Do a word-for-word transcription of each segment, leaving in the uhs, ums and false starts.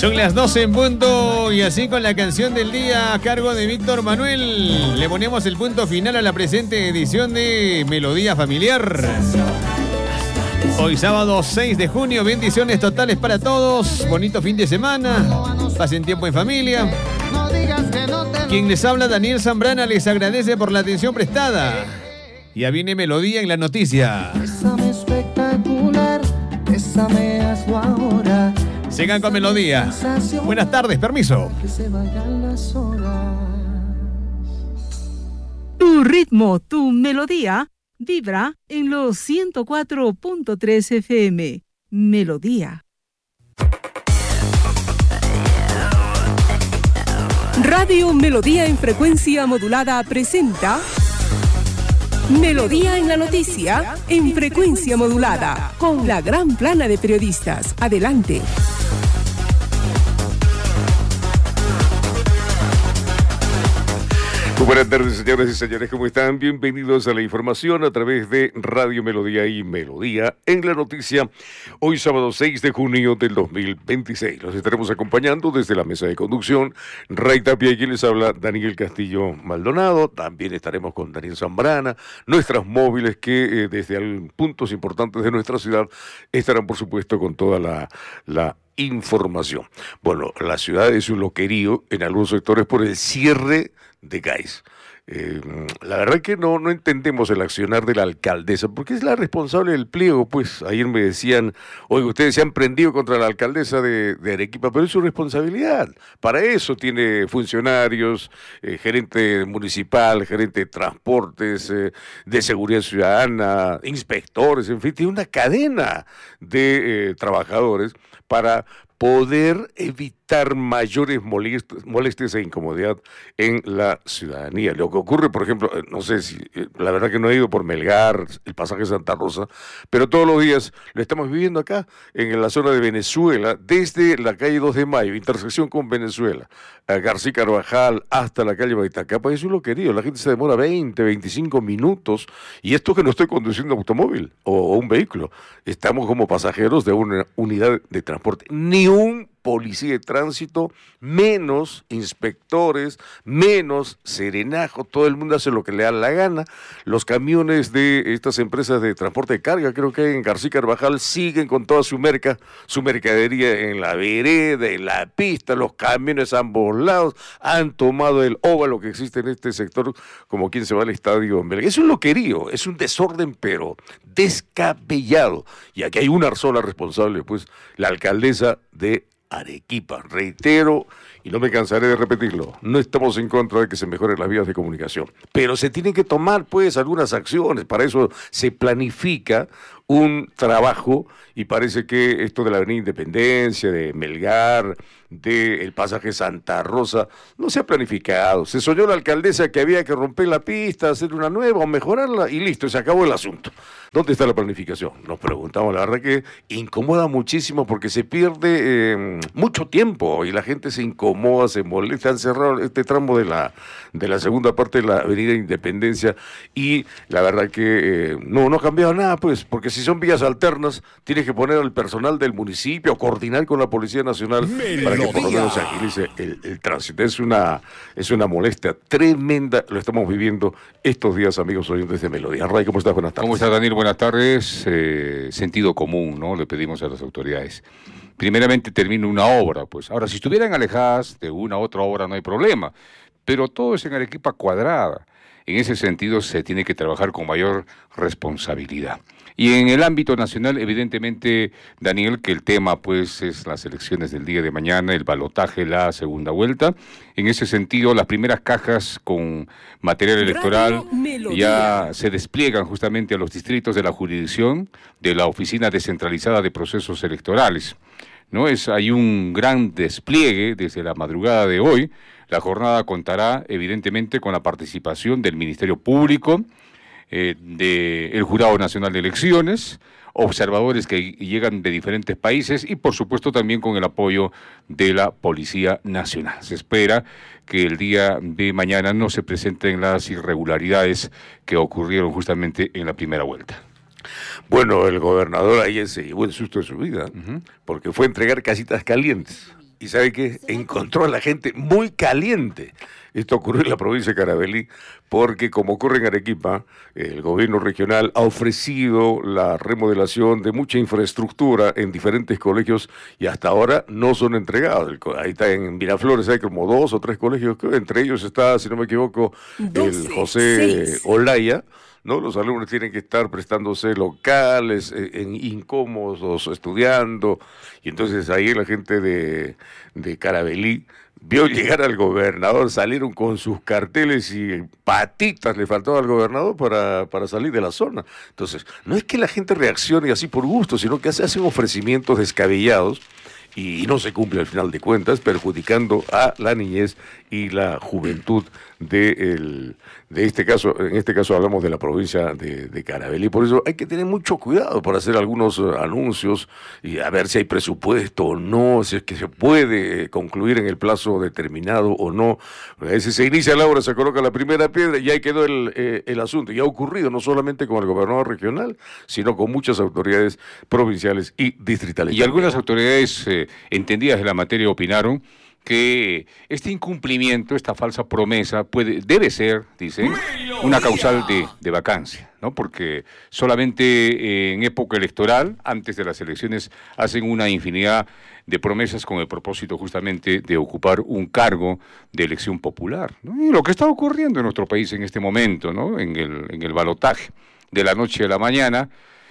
Son las doce en punto y así con la canción del día a cargo de Víctor Manuel le ponemos el punto final a la presente edición de Melodía Familiar. Hoy sábado seis de junio, bendiciones totales para todos, bonito fin de semana, pasen tiempo en familia. Quien les habla, Daniel Zambrana, les agradece por la atención prestada. Ya viene Melodía en la noticia. Bésame espectacular, bésame, hazlo ahora. Sigan con Melodía. Buenas tardes, permiso. Que se vayan las horas. Tu ritmo, tu melodía, vibra en los ciento cuatro punto tres F M. Melodía. Radio Melodía en frecuencia modulada presenta Melodía en la noticia en frecuencia modulada con la gran plana de periodistas. Adelante. Muy buenas tardes, señoras y señores, ¿cómo están? Bienvenidos a la información a través de Radio Melodía y Melodía en la noticia. Hoy sábado seis de junio del dos mil veintiséis. Los estaremos acompañando desde la mesa de conducción. Ray Tapia y quien les habla, Daniel Castillo Maldonado. También estaremos con Daniel Zambrana. Nuestras móviles que eh, desde puntos importantes de nuestra ciudad estarán, por supuesto, con toda la... la información. Bueno, la ciudad es un loquerío en algunos sectores por el cierre de C A I S. Eh, la verdad que no, no entendemos el accionar de la alcaldesa, porque es la responsable del pliego. Pues ayer me decían, oye, ustedes se han prendido contra la alcaldesa de, de Arequipa, pero es su responsabilidad. Para eso tiene funcionarios, eh, gerente municipal, gerente de transportes, eh, de seguridad ciudadana, inspectores, en fin, tiene una cadena de eh, trabajadores para poder evitar mayores molestias, molestias e incomodidad en la ciudadanía. Lo que ocurre, por ejemplo, no sé si, la verdad que no he ido por Melgar, el pasaje Santa Rosa, pero todos los días lo estamos viviendo acá, en la zona de Venezuela, desde la calle dos de mayo, intersección con Venezuela, a García Carvajal, hasta la calle Baitacapa. Eso es lo querido, la gente se demora veinte, veinticinco minutos, y esto que no estoy conduciendo automóvil o, o un vehículo, estamos como pasajeros de una unidad de transporte. Ni un policía de tránsito, menos inspectores, menos serenajo, todo el mundo hace lo que le da la gana. Los camiones de estas empresas de transporte de carga, creo que en García Carvajal, siguen con toda su merca, su mercadería en la vereda, en la pista, los camiones a ambos lados, han tomado el óvalo que existe en este sector, como quien se va al estadio en Belgrano. Es un loquerío, es un desorden, pero descabellado. Y aquí hay una sola responsable, pues, la alcaldesa de Arequipa. Reitero, y no me cansaré de repetirlo, no estamos en contra de que se mejoren las vías de comunicación, pero se tienen que tomar, pues, algunas acciones. Para eso se planifica un trabajo, y parece que esto de la Avenida Independencia, de Melgar, del pasaje Santa Rosa, no se ha planificado. Se soñó la alcaldesa que había que romper la pista, hacer una nueva o mejorarla, y listo, se acabó el asunto. ¿Dónde está la planificación? Nos preguntamos. La verdad que incomoda muchísimo, porque se pierde eh, mucho tiempo y la gente se incomoda, se molesta. Han cerrado este tramo de la, de la segunda parte de la Avenida Independencia, y la verdad que eh, no, no ha cambiado nada, pues, porque si son vías alternas, tienes que poner al personal del municipio, coordinar con la Policía Nacional Melodía, para que por lo menos se agilice el, el tránsito. Es una, es una molestia tremenda, lo estamos viviendo estos días, amigos oyentes de Melodía. Ray, ¿cómo estás? Buenas tardes. ¿Cómo estás, Daniel? Buenas tardes. Eh, sentido común, ¿no? Le pedimos a las autoridades. Primeramente, termina una obra, pues. Ahora, si estuvieran alejadas de una u otra obra, no hay problema, pero todo es en Arequipa cuadrada. En ese sentido, se tiene que trabajar con mayor responsabilidad. Y en el ámbito nacional, evidentemente, Daniel, que el tema, pues, es las elecciones del día de mañana, el balotaje, la segunda vuelta. En ese sentido, las primeras cajas con material electoral ya se despliegan justamente a los distritos de la jurisdicción de la Oficina Descentralizada de Procesos Electorales, ¿no? Es, hay un gran despliegue desde la madrugada de hoy. La jornada contará, evidentemente, con la participación del Ministerio Público, eh, del Jurado Nacional de Elecciones, observadores que llegan de diferentes países y, por supuesto, también con el apoyo de la Policía Nacional. Se espera que el día de mañana no se presenten las irregularidades que ocurrieron justamente en la primera vuelta. Bueno, el gobernador ayer se llevó el susto de su vida, uh-huh. porque fue a entregar casitas calientes. y ¿sabe qué? Encontró a la gente muy caliente. Esto ocurrió en la provincia de Carabalí, porque como ocurre en Arequipa, el gobierno regional ha ofrecido la remodelación de mucha infraestructura en diferentes colegios y hasta ahora no son entregados. Ahí está en Miraflores, hay como dos o tres colegios, entre ellos está, si no me equivoco, el José Olaya, ¿no? Los alumnos tienen que estar prestándose locales, eh, en incómodos, estudiando, y entonces ahí la gente de, de Carabalí vio llegar al gobernador, salieron con sus carteles y patitas le faltaba al gobernador para, para salir de la zona. Entonces, no es que la gente reaccione así por gusto, sino que se hacen ofrecimientos descabellados y no se cumple al final de cuentas, perjudicando a la niñez y la juventud de, el, de este caso. En este caso hablamos de la provincia de, de Carabalí. Por eso hay que tener mucho cuidado para hacer algunos uh, anuncios y a ver si hay presupuesto o no, si es que se puede concluir en el plazo determinado o no. A veces se inicia la obra, se coloca la primera piedra y ahí quedó el, eh, el asunto. Y ha ocurrido no solamente con el gobernador regional, sino con muchas autoridades provinciales y distritales. Y algunas autoridades eh, entendidas de la materia opinaron que este incumplimiento, esta falsa promesa, puede, debe ser, dicen, una causal de, de vacancia, ¿no? Porque solamente en época electoral, antes de las elecciones, hacen una infinidad de promesas con el propósito justamente de ocupar un cargo de elección popular, ¿no? Y lo que está ocurriendo en nuestro país en este momento, ¿no? En el, en el balotaje de la noche a la mañana,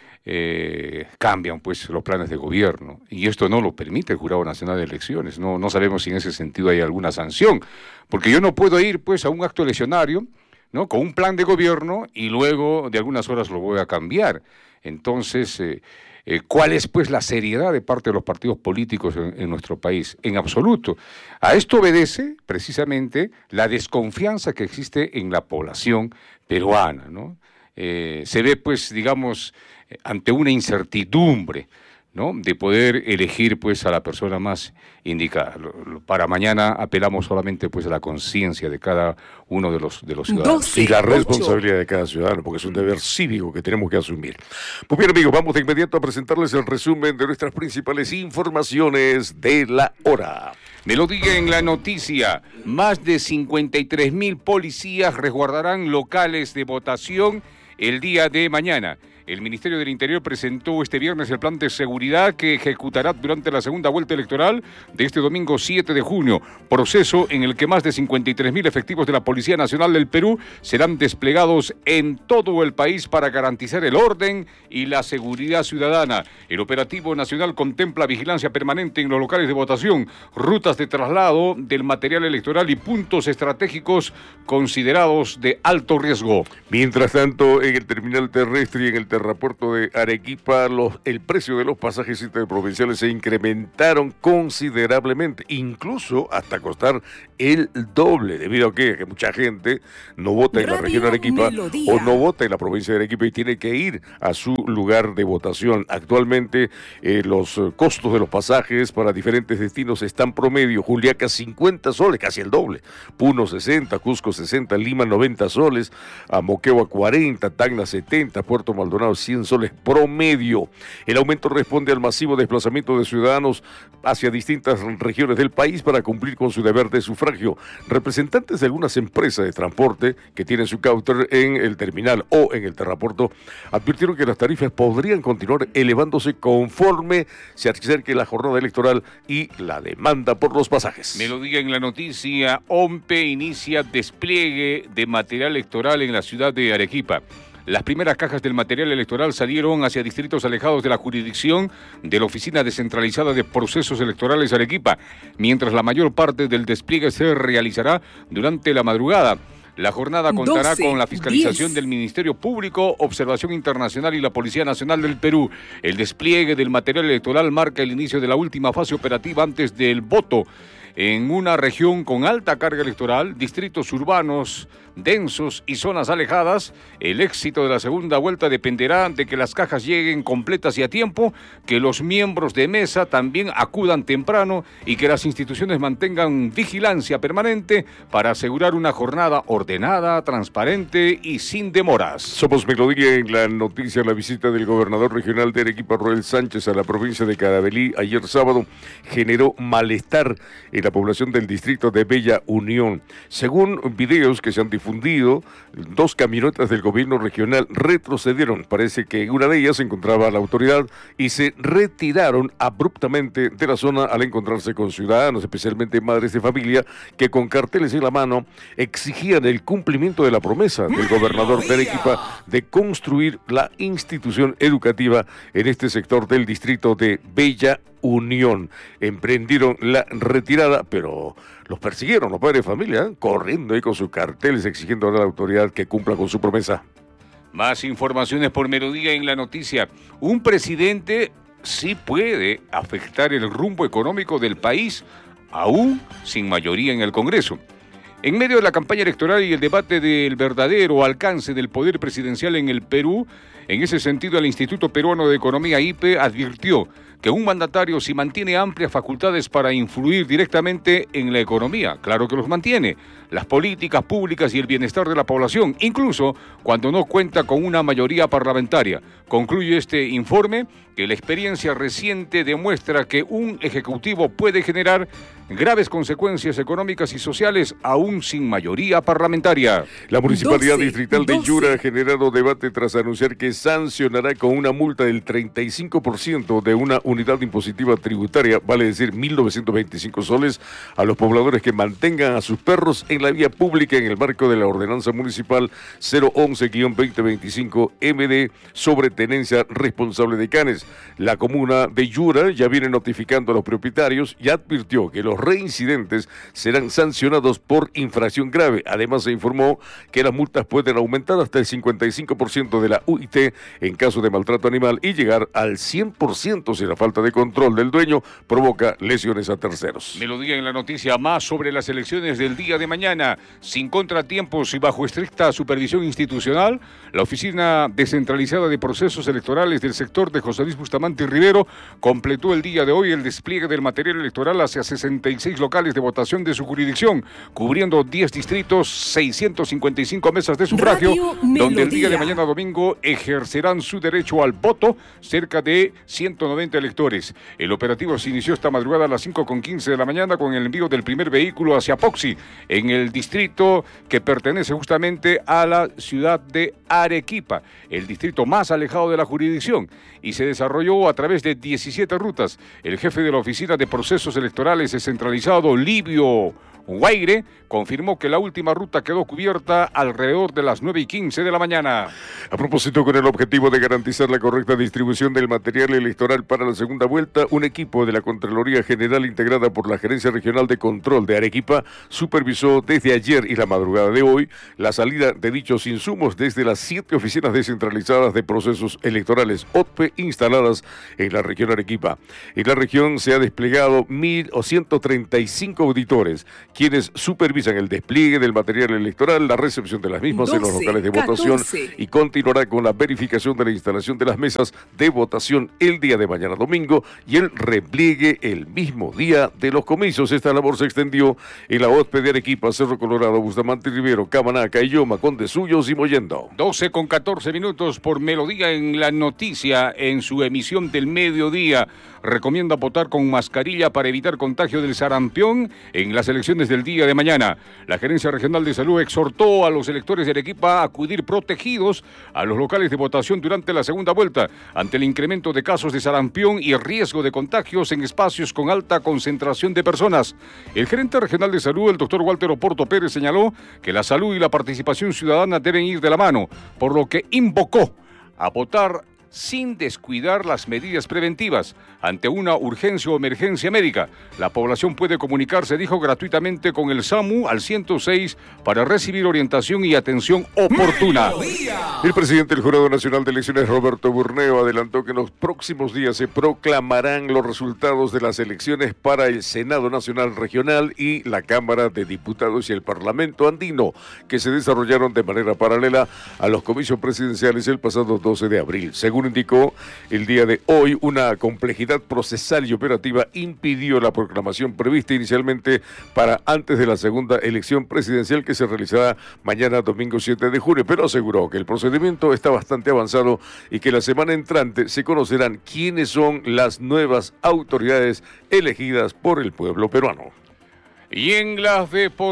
Eh, cambian pues los planes de gobierno y esto no lo permite el Jurado Nacional de Elecciones. No, no sabemos si en ese sentido hay alguna sanción, porque yo no puedo ir pues a un acto eleccionario, ¿no? Con un plan de gobierno y luego de algunas horas lo voy a cambiar. Entonces, eh, eh, ¿cuál es pues la seriedad de parte de los partidos políticos en, en nuestro país? En absoluto. A esto obedece precisamente la desconfianza que existe en la población peruana, ¿no? Eh, se ve pues, digamos, ante una incertidumbre, ¿no? De poder elegir pues a la persona más indicada. Para mañana apelamos solamente pues a la conciencia de cada uno de los, de los ciudadanos. doce, y la responsabilidad ocho. De cada ciudadano, porque es un deber cívico que tenemos que asumir. Pues bien, amigos, vamos de inmediato a presentarles el resumen de nuestras principales informaciones de la hora. Me lo diga en la noticia, más de cincuenta y tres mil policías resguardarán locales de votación el día de mañana. El Ministerio del Interior presentó este viernes el plan de seguridad que ejecutará durante la segunda vuelta electoral de este domingo siete de junio, proceso en el que más de cincuenta y tres mil efectivos de la Policía Nacional del Perú serán desplegados en todo el país para garantizar el orden y la seguridad ciudadana. El operativo nacional contempla vigilancia permanente en los locales de votación, rutas de traslado del material electoral y puntos estratégicos considerados de alto riesgo. Mientras tanto, en el terminal terrestre y en el terrapuerto de Arequipa, los, el precio de los pasajes interprovinciales se incrementaron considerablemente, incluso hasta costar el doble, debido a que, que mucha gente no vota en Radio la región de Arequipa Melodía. O no vota en la provincia de Arequipa y tiene que ir a su lugar de votación. Actualmente eh, los costos de los pasajes para diferentes destinos están promedio: Juliaca cincuenta soles, casi el doble, Puno sesenta, Cusco sesenta, Lima noventa soles, a Moquegua cuarenta, Tacna setenta, Puerto Maldonado cien soles promedio. El aumento responde al masivo desplazamiento de ciudadanos hacia distintas regiones del país para cumplir con su deber de sufragio. Representantes de algunas empresas de transporte que tienen su counter en el terminal o en el terrapuerto advirtieron que las tarifas podrían continuar elevándose conforme se acerque la jornada electoral y la demanda por los pasajes. Me lo diga en la noticia, OMPE inicia despliegue de material electoral en la ciudad de Arequipa. Las primeras cajas del material electoral salieron hacia distritos alejados de la jurisdicción de la Oficina Descentralizada de Procesos Electorales Arequipa, mientras la mayor parte del despliegue se realizará durante la madrugada. La jornada contará doce, con la fiscalización diez del Ministerio Público, Observación Internacional y la Policía Nacional del Perú. El despliegue del material electoral marca el inicio de la última fase operativa antes del voto en una región con alta carga electoral, distritos urbanos densos y zonas alejadas. El éxito de la segunda vuelta dependerá de que las cajas lleguen completas y a tiempo, que los miembros de mesa también acudan temprano y que las instituciones mantengan vigilancia permanente para asegurar una jornada ordenada, transparente y sin demoras. Somos Melodía en la noticia. La visita del gobernador regional de Arequipa, Roel Sánchez, a la provincia de Carabalí ayer sábado generó malestar en la población del distrito de Bella Unión. Según videos que se han difundido, dos camionetas del gobierno regional retrocedieron. Parece que en una de ellas se encontraba la autoridad y se retiraron abruptamente de la zona al encontrarse con ciudadanos, especialmente madres de familia, que con carteles en la mano exigían el cumplimiento de la promesa del gobernador de Arequipa de construir la institución educativa en este sector del distrito de Bella Unión. Emprendieron la retirada, pero los persiguieron los padres de familia, ¿eh? corriendo ahí con sus carteles exigiendo a la autoridad que cumpla con su promesa. Más informaciones por Melodía en la noticia. Un presidente sí puede afectar el rumbo económico del país, aún sin mayoría en el Congreso. En medio de la campaña electoral y el debate del verdadero alcance del poder presidencial en el Perú, en ese sentido el Instituto Peruano de Economía I P E advirtió que un mandatario si mantiene amplias facultades para influir directamente en la economía, claro que los mantiene, las políticas públicas y el bienestar de la población, incluso cuando no cuenta con una mayoría parlamentaria. Concluye este informe que la experiencia reciente demuestra que un ejecutivo puede generar graves consecuencias económicas y sociales aún sin mayoría parlamentaria. La Municipalidad doce, Distrital de Yura ha generado debate tras anunciar que sancionará con una multa del treinta y cinco por ciento de una unidad impositiva tributaria, vale decir mil novecientos veinticinco soles, a los pobladores que mantengan a sus perros en la vía pública en el marco de la Ordenanza Municipal cero once guión veinte veinticinco M D sobre tenencia responsable de canes. La comuna de Yura ya viene notificando a los propietarios y advirtió que los reincidentes serán sancionados por infracción grave. Además, se informó que las multas pueden aumentar hasta el cincuenta y cinco por ciento de la U I T en caso de maltrato animal y llegar al cien por ciento si la falta de control del dueño provoca lesiones a terceros. Melodía en la noticia, más sobre las elecciones del día de mañana. Sin contratiempos y bajo estricta supervisión institucional, la Oficina Descentralizada de Procesos Electorales del sector de José Luis Bustamante y Rivero completó el día de hoy el despliegue del material electoral hacia sesenta y seis locales de votación de su jurisdicción, cubriendo diez distritos, seiscientas cincuenta y cinco mesas de sufragio, donde el día de mañana domingo ejercerán su derecho al voto cerca de ciento noventa electores. El operativo se inició esta madrugada a las cinco con quince de la mañana con el envío del primer vehículo hacia Poxi, en el distrito que pertenece justamente a la ciudad de Arequipa, el distrito más alejado de la jurisdicción, y se desarrolló a través de diecisiete rutas. El jefe de la Oficina de Procesos Electorales Descentralizado, Livio Guaire, confirmó que la última ruta quedó cubierta alrededor de las nueve y quince de la mañana. A propósito, con el objetivo de garantizar la correcta distribución del material electoral para la segunda vuelta, un equipo de la Contraloría General integrada por la Gerencia Regional de Control de Arequipa supervisó desde ayer y la madrugada de hoy la salida de dichos insumos desde las siete oficinas descentralizadas de procesos electorales O T P E instaladas en la región Arequipa. En la región se ha desplegado mil ciento treinta y cinco auditores, quienes supervisan el despliegue del material electoral, la recepción de las mismas doce, en los locales de votación catorce. Y continuará con la verificación de la instalación de las mesas de votación el día de mañana domingo y el repliegue el mismo día de los comicios. Esta labor se extendió en la O T P E de Arequipa, Cerro Colorado, Bustamante y Rivero, Camaná, Cayoma, Conde Suyos y Mollendo. doce con catorce minutos por Melodía en la noticia. En su emisión del mediodía recomienda votar con mascarilla para evitar contagio del sarampión en las elecciones del día de mañana. La Gerencia Regional de Salud exhortó a los electores de Arequipa a acudir protegidos a los locales de votación durante la segunda vuelta, ante el incremento de casos de sarampión y riesgo de contagios en espacios con alta concentración de personas. El gerente regional de salud, el doctor Walter Oporto Pérez, señaló que la salud y la participación ciudadana deben ir de la mano, por lo que invocó a votar sin descuidar las medidas preventivas. Ante una urgencia o emergencia médica, la población puede comunicarse, dijo, gratuitamente con el SAMU al ciento seis para recibir orientación y atención oportuna. El presidente del Jurado Nacional de Elecciones, Roberto Burneo, adelantó que en los próximos días se proclamarán los resultados de las elecciones para el Senado Nacional Regional y la Cámara de Diputados y el Parlamento Andino, que se desarrollaron de manera paralela a los comicios presidenciales el pasado doce de abril. Según indicó, el día de hoy, una complejidad procesal y operativa impidió la proclamación prevista inicialmente para antes de la segunda elección presidencial que se realizará mañana domingo siete de junio, pero aseguró que el procedimiento está bastante avanzado y que la semana entrante se conocerán quiénes son las nuevas autoridades elegidas por el pueblo peruano. Y en las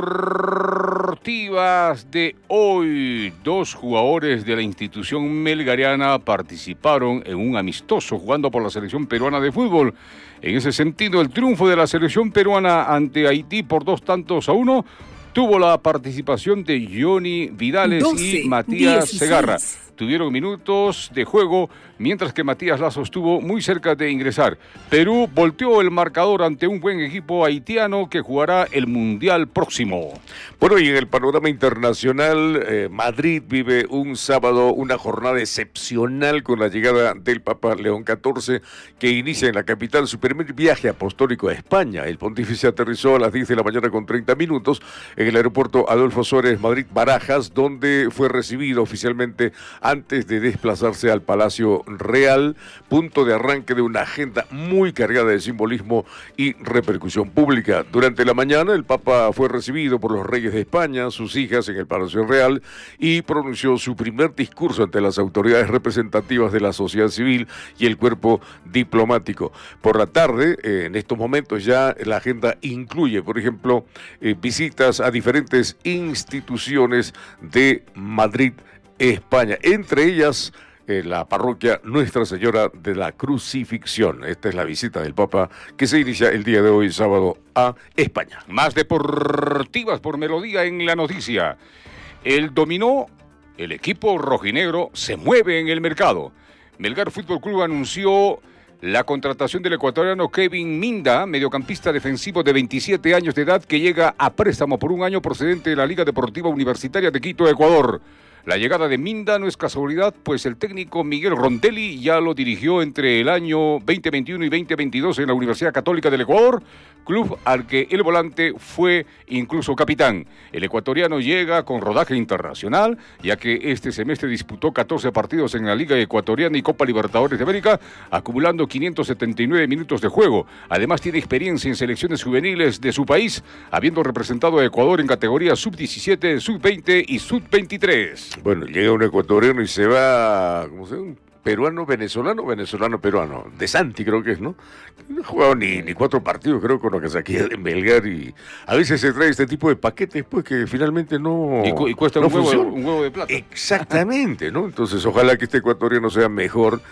deportivas de hoy, dos jugadores de la institución melgariana participaron en un amistoso jugando por la selección peruana de fútbol. En ese sentido, el triunfo de la selección peruana ante Haití por dos tantos a uno tuvo la participación de Johnny Vidales doce, y Matías dieciséis. Segarra. Tuvieron minutos de juego, mientras que Matías Lazo estuvo muy cerca de ingresar. Perú volteó el marcador ante un buen equipo haitiano que jugará el Mundial próximo. Bueno, y en el panorama internacional, eh, Madrid vive un sábado una jornada excepcional con la llegada del Papa León catorce, que inicia en la capital su primer viaje apostólico a España. El pontífice aterrizó a las diez de la mañana con treinta minutos en el aeropuerto Adolfo Suárez Madrid-Barajas, donde fue recibido oficialmente antes de desplazarse al Palacio Real, punto de arranque de una agenda muy cargada de simbolismo y repercusión pública. Durante la mañana, el Papa fue recibido por los reyes de España, sus hijas en el Palacio Real, y pronunció su primer discurso ante las autoridades representativas de la sociedad civil y el cuerpo diplomático. Por la tarde, eh, en estos momentos ya la agenda incluye, por ejemplo, eh, visitas a diferentes instituciones de Madrid, España, entre ellas eh, la parroquia Nuestra Señora de la Crucifixión. Esta es la visita del Papa que se inicia el día de hoy, sábado, a España. Más deportivas por Melodía en la noticia. El dominó, el equipo rojinegro se mueve en el mercado. Melgar Fútbol Club anunció la contratación del ecuatoriano Kevin Minda, mediocampista defensivo de veintisiete años de edad, que llega a préstamo por un año procedente de la Liga Deportiva Universitaria de Quito, Ecuador. La llegada de Minda no es casualidad, pues el técnico Miguel Rondelli ya lo dirigió entre el año veinte veintiuno y veinte veintidós en la Universidad Católica del Ecuador, club al que el volante fue incluso capitán. El ecuatoriano llega con rodaje internacional, ya que este semestre disputó catorce partidos en la Liga Ecuatoriana y Copa Libertadores de América, acumulando quinientos setenta y nueve minutos de juego. Además tiene experiencia en selecciones juveniles de su país, habiendo representado a Ecuador en categorías sub diecisiete, sub veinte y sub veintitrés. Bueno, llega un ecuatoriano y se va, ¿cómo se llama? Un peruano, venezolano, venezolano, peruano. De Santi creo que es, ¿no? No ha jugado ni, ni cuatro partidos, creo, con lo que saqué de Melgar, y a veces se trae este tipo de paquetes, pues, que finalmente no Y, cu y cuesta no un, huevo, un huevo de plata. Exactamente, ¿no? Entonces, ojalá que este ecuatoriano sea mejor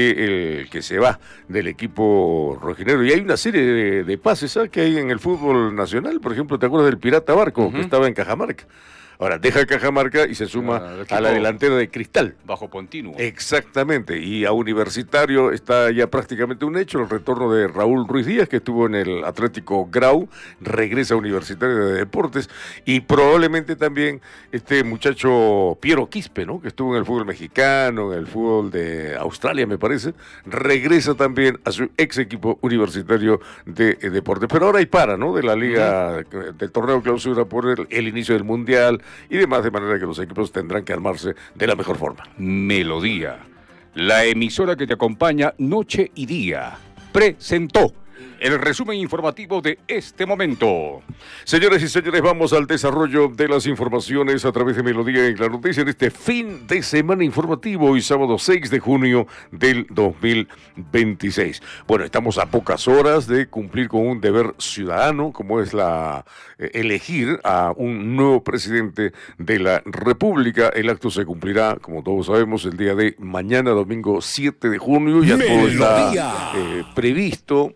que el que se va del equipo rojinegro. Y hay una serie de, de pases, ¿sabes? Que hay en el fútbol nacional. Por ejemplo, ¿te acuerdas del Pirata Barco, uh-huh, que estaba en Cajamarca? Ahora deja Cajamarca y se suma a la delantera de Cristal. Bajo continuo. Exactamente. Y a Universitario está ya prácticamente un hecho. El retorno de Raúl Ruiz Díaz, que estuvo en el Atlético Grau, regresa a Universitario de Deportes. Y probablemente también este muchacho Piero Quispe, ¿no? Que estuvo en el fútbol mexicano, en el fútbol de Australia, me parece, regresa también a su ex equipo Universitario de Deportes. Pero ahora hay para, ¿no? De la Liga, uh-huh, del torneo clausura por el, el inicio del Mundial y demás, de manera que los equipos tendrán que armarse de la mejor forma. Melodía, la emisora que te acompaña noche y día, presentó el resumen informativo de este momento. Señoras y señores, vamos al desarrollo de las informaciones a través de Melodía en la Noticia en este fin de semana informativo, hoy sábado seis de junio del dos mil veintiséis. Bueno, estamos a pocas horas de cumplir con un deber ciudadano, como es la eh, elegir a un nuevo presidente de la República. El acto se cumplirá, como todos sabemos, el día de mañana, domingo siete de junio. Ya todo está eh, previsto.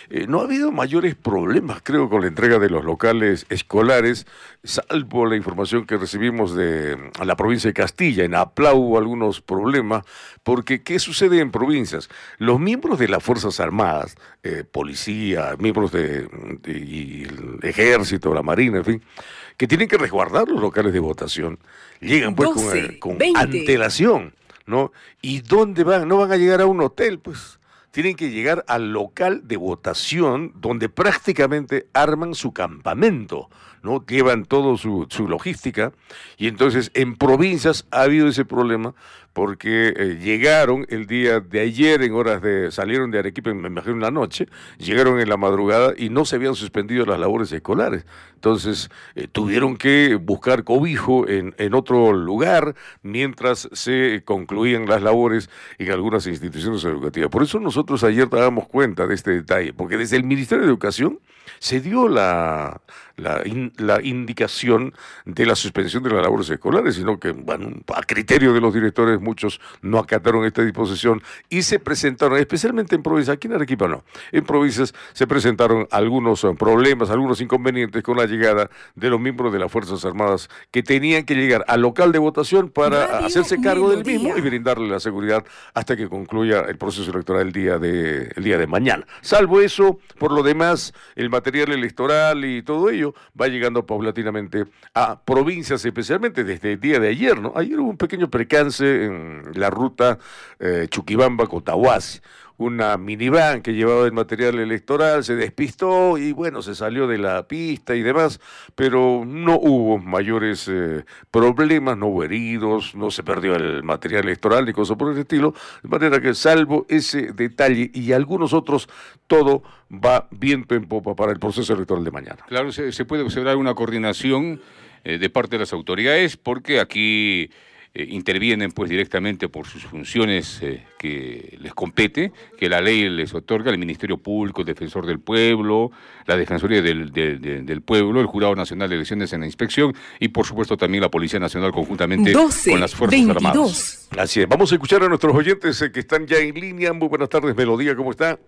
eh, no ha habido mayores problemas, creo, con la entrega de los locales escolares, salvo la información que recibimos de la provincia de Castilla. En Aplau hubo algunos problemas, porque ¿qué sucede en provincias? Los miembros de las Fuerzas Armadas, eh, policía, miembros de, de y el ejército, la marina, en fin, que tienen que resguardar los locales de votación, llegan pues doce, con, con antelación, ¿no? ¿Y dónde van? No van a llegar a un hotel, pues. Tienen que llegar al local de votación donde prácticamente arman su campamento, ¿no? Llevan todo su, su logística, y entonces en provincias ha habido ese problema porque eh, llegaron el día de ayer en horas de, salieron de Arequipa, me imagino en la noche, llegaron en la madrugada y no se habían suspendido las labores escolares. Entonces eh, tuvieron que buscar cobijo en, en otro lugar mientras se concluían las labores en algunas instituciones educativas. Por eso nosotros ayer dábamos cuenta de este detalle, porque desde el Ministerio de Educación se dio la, la, in, la indicación de la suspensión de las labores escolares, sino que, bueno, a criterio de los directores, muchos no acataron esta disposición y se presentaron, especialmente en provincias, aquí en Arequipa no, en provincias se presentaron algunos problemas, algunos inconvenientes con la llegada de los miembros de las Fuerzas Armadas que tenían que llegar al local de votación para Radio hacerse cargo Melodía. Del mismo y brindarle la seguridad hasta que concluya el proceso electoral el día de, el día de mañana. Salvo eso, por lo demás, el material electoral y todo ello va llegando paulatinamente a provincias, especialmente desde el día de ayer, ¿no? Ayer hubo un pequeño percance en la ruta eh, Chuquibamba-Cotahuasi. Una minivan que llevaba el material electoral se despistó y bueno, se salió de la pista y demás, pero no hubo mayores eh, problemas, no hubo heridos, no se perdió el material electoral ni cosas por el estilo, de manera que salvo ese detalle y algunos otros, todo va viento en popa para el proceso electoral de mañana. Claro, se, se puede observar una coordinación eh, de parte de las autoridades, porque aquí Eh, intervienen pues directamente por sus funciones eh, que les compete, que la ley les otorga, el Ministerio Público, el Defensor del Pueblo, la Defensoría del, del, del, del Pueblo, el Jurado Nacional de Elecciones en la Inspección y por supuesto también la Policía Nacional conjuntamente doce, con las Fuerzas veintidós. Armadas. Así es, vamos a escuchar a nuestros oyentes eh, que están ya en línea. Muy buenas tardes, Melodía, ¿cómo está?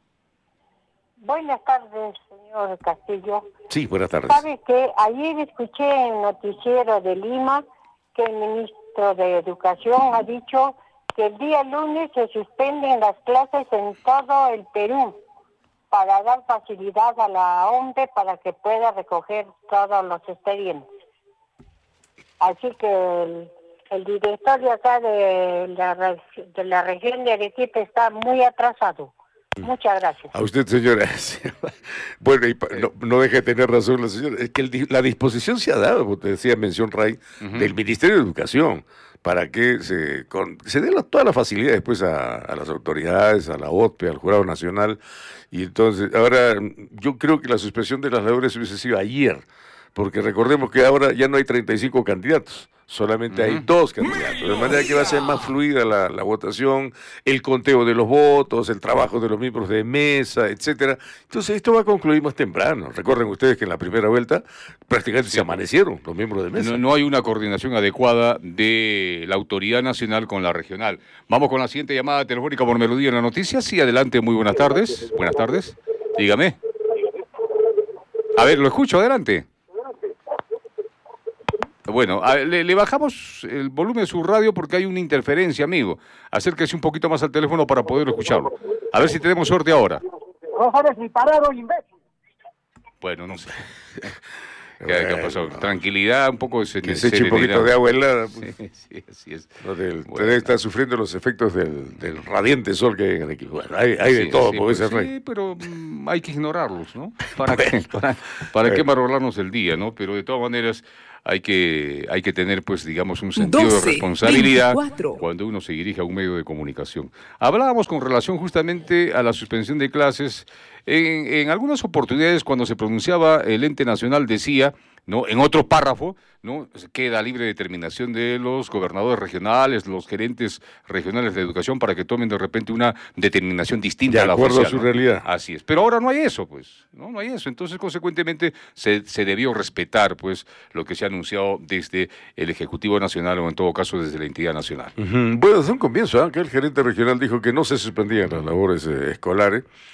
Buenas tardes, señor Castillo. Sí, buenas tardes. ¿Sabe que ayer escuché en el noticiero de Lima que el ministro de Educación ha dicho que el día lunes se suspenden las clases en todo el Perú para dar facilidad a la O M P E para que pueda recoger todos los expedientes? Así que el, el director de acá de la, de la región de Arequipa está muy atrasado. Muchas gracias. A usted, señora. Bueno, y no, no deje de tener razón la señora. Es que el, la disposición se ha dado, como te decía, mención Ray, uh-huh. del Ministerio de Educación, para que se, con, se dé la, toda la facilidad después a, a las autoridades, a la O T P E, al Jurado Nacional. Y entonces, ahora, yo creo que la suspensión de las labores hubiese sido ayer, porque recordemos que ahora ya no hay treinta y cinco candidatos. Solamente uh-huh. hay dos candidatos, de manera que va a ser más fluida la, la votación, el conteo de los votos, el trabajo de los miembros de mesa, etcétera. Entonces esto va a concluir más temprano. Recuerden ustedes que en la primera vuelta prácticamente sí. se amanecieron los miembros de mesa. No, no hay una coordinación adecuada de la autoridad nacional con la regional. Vamos con la siguiente llamada telefónica por Melodía en la noticia. Sí, adelante, muy buenas tardes. Buenas tardes, dígame. A ver, lo escucho, adelante. Bueno, a, le, le bajamos el volumen de su radio porque hay una interferencia, amigo. Acérquese un poquito más al teléfono para poder escucharlo. A ver si tenemos suerte ahora. No sabes ni parado, imbécil. Bueno, no sé. ¿Qué, ¿Qué ha pasado? Tranquilidad, un poco de serenidad. Que se eche un poquito de agua helada. Pues. Sí, sí, así es. No, del, bueno, usted está sufriendo los efectos del, del radiante sol que hay en el equipo. Bueno, hay, hay de sí, todo, sí, puede pues, ser sí, rey. pero mm, hay que ignorarlos, ¿no? ¿Para qué, para, para qué marrolarnos el día, no? Pero de todas maneras hay que, hay que tener, pues, digamos, un sentido doce, de responsabilidad veinticuatro cuando uno se dirige a un medio de comunicación. Hablábamos con relación justamente a la suspensión de clases. En, en algunas oportunidades, cuando se pronunciaba, el ente nacional decía, ¿no? En otro párrafo, ¿no? Queda libre determinación de los gobernadores regionales, los gerentes regionales de educación para que tomen de repente una determinación distinta de a la acuerdo oficial, a su ¿no? realidad. Así es. Pero ahora no hay eso, pues, ¿no? No hay eso. Entonces, consecuentemente, se, se debió respetar, pues, lo que se ha anunciado desde el Ejecutivo Nacional o, en todo caso, desde la entidad nacional. Uh-huh. Bueno, desde un comienzo, ¿eh? que el gerente regional dijo que no se suspendían las labores eh, escolares.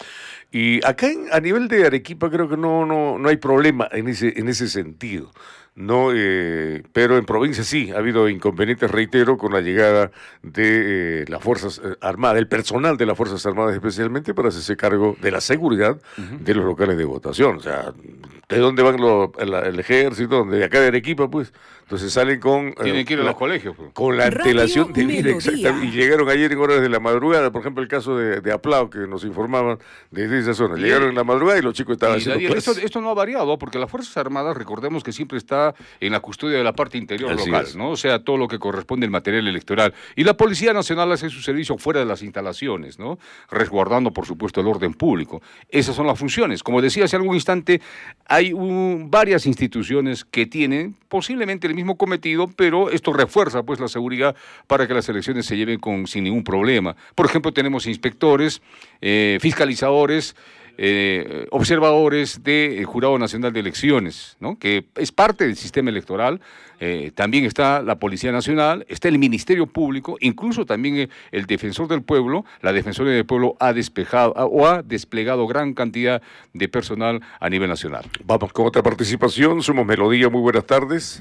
Y acá en, a nivel de Arequipa creo que no, no, no hay problema en ese, en ese sentido. No, eh, pero en provincia sí, ha habido inconvenientes, reitero, con la llegada de eh, las Fuerzas Armadas, el personal de las Fuerzas Armadas especialmente para hacerse cargo de la seguridad uh-huh. de los locales de votación. O sea, ¿de dónde van los, el, el ejército? De acá de Arequipa, pues. Entonces salen con... Tienen eh, que ir a la, los colegios. Pues. Con la Radio antelación de vida, Melodía. exactamente. Y llegaron ayer en horas de la madrugada, por ejemplo, el caso de, de Aplao, que nos informaban desde esa zona. Llegaron en la madrugada y los chicos estaban y haciendo Daniel, clases. esto, esto no ha variado, porque las Fuerzas Armadas, recordemos que siempre está en la custodia de la parte interior Así local, es. ¿no? O sea, todo lo que corresponde al material electoral. Y la Policía Nacional hace su servicio fuera de las instalaciones, ¿no? Resguardando, por supuesto, el orden público. Esas son las funciones. Como decía hace algún instante, hay un, varias instituciones que tienen posiblemente el mismo cometido, pero esto refuerza pues la seguridad para que las elecciones se lleven con, sin ningún problema. Por ejemplo, tenemos inspectores, eh, fiscalizadores, eh, observadores del Jurado Nacional de Elecciones, ¿no? Que es parte del sistema electoral. Eh, también está la Policía Nacional, está el Ministerio Público, incluso también el, el Defensor del Pueblo. La Defensoría del Pueblo ha despejado o ha desplegado gran cantidad de personal a nivel nacional. Vamos con otra participación. Somos Melodía, muy buenas tardes.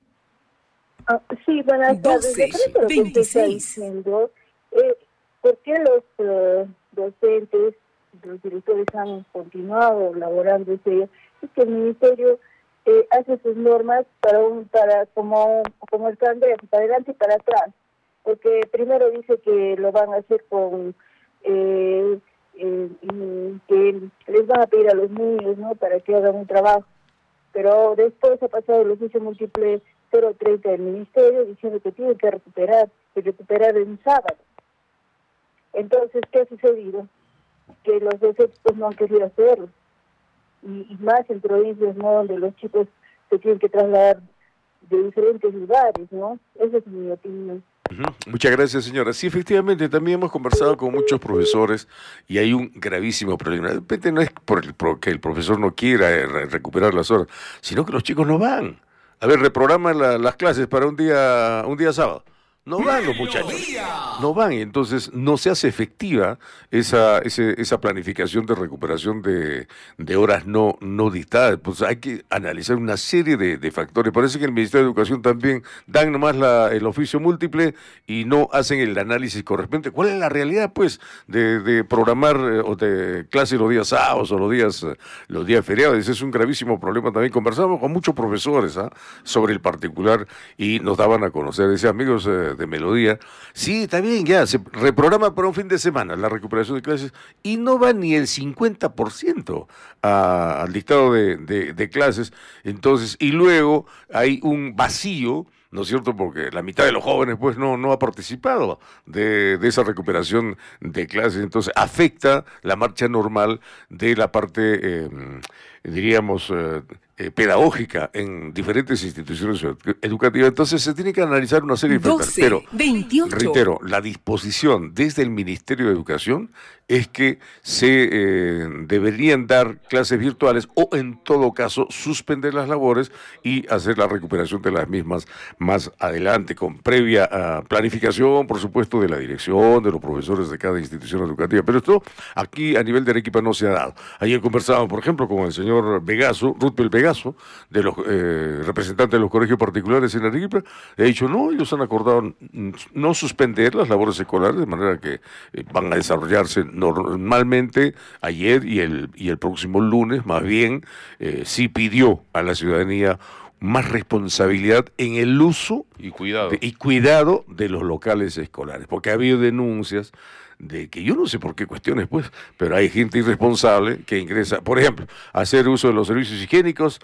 Ah, sí, buenas tardes. doce, Yo creo que lo que usted está veintiséis. diciendo, eh, ¿por qué los eh, docentes, los directores han continuado laborando ese día? Es que el ministerio eh, hace sus normas para un para como como el cangrejo, para adelante y para atrás. Porque primero dice que lo van a hacer con... Eh, eh, y que les van a pedir a los niños, ¿no?, para que hagan un trabajo. Pero después ha pasado el oficio múltiple cero treinta del ministerio diciendo que tienen que recuperar, que recuperar en sábado. Entonces, ¿qué ha sucedido? Que los docentes pues, no han querido hacerlo. Y, y más en provincias, ¿no?, donde los chicos se tienen que trasladar de diferentes lugares, ¿no? Esa es mi opinión. Uh-huh. Muchas gracias, señora. Sí, efectivamente, también hemos conversado con muchos profesores y hay un gravísimo problema. De repente no es porque el profesor no quiera eh, recuperar las horas, sino que los chicos no van. A ver, reprograman la, las clases para un día, un día sábado. No van los muchachos, no van, y entonces no se hace efectiva esa, ese, esa planificación de recuperación de, de horas no, no dictadas. Pues hay que analizar una serie de, de factores. Parece que el Ministerio de Educación también dan nomás la, el oficio múltiple y no hacen el análisis correspondiente. ¿Cuál es la realidad, pues, de, de programar eh, o de clases los días sábados o los días, eh, los días feriados? Ese es un gravísimo problema también. Conversamos con muchos profesores ¿eh? sobre el particular y nos daban a conocer, decía, amigos eh, de Melodía, sí, está bien, ya, se reprograma para un fin de semana la recuperación de clases y no va ni el cincuenta por ciento a, al dictado de, de, de clases, entonces, y luego hay un vacío, ¿no es cierto?, porque la mitad de los jóvenes pues no, no ha participado de, de esa recuperación de clases, entonces afecta la marcha normal de la parte, eh, diríamos, eh, eh, pedagógica en diferentes instituciones educativas. Entonces se tiene que analizar una serie de factores. Pero, veintiocho. reitero, la disposición desde el Ministerio de Educación es que se eh, deberían dar clases virtuales o en todo caso suspender las labores y hacer la recuperación de las mismas más adelante, con previa uh, planificación, por supuesto, de la dirección, de los profesores de cada institución educativa. Pero esto aquí a nivel de Arequipa no se ha dado. Ayer conversábamos, por ejemplo, con el señor Vegaso, Ruthbel Vegaso, de los eh, representantes de los colegios particulares en Arequipa. He dicho, no, ellos han acordado no suspender las labores escolares, de manera que eh, van a desarrollarse normalmente ayer y el, y el próximo lunes. Más bien, eh, sí pidió a la ciudadanía más responsabilidad en el uso y cuidado. De, y cuidado de los locales escolares, porque ha habido denuncias de que yo no sé por qué cuestiones, pues, pero hay gente irresponsable que ingresa, por ejemplo, a hacer uso de los servicios higiénicos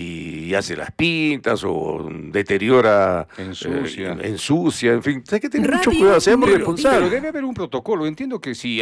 y hace las pintas o deteriora, ensucia, eh, ensucia, en fin, hay que tener Radio mucho cuidado, seamos Melodía. responsables. Pero debe haber un protocolo, entiendo que si